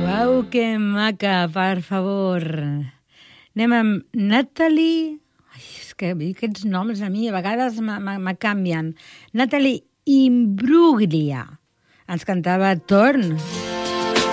Uau, que maca, per favor. Anem amb Natalie... Ai, és que aquests noms a mi a vegades me canvien. Natalie Imbruglia. Ens cantava Torn.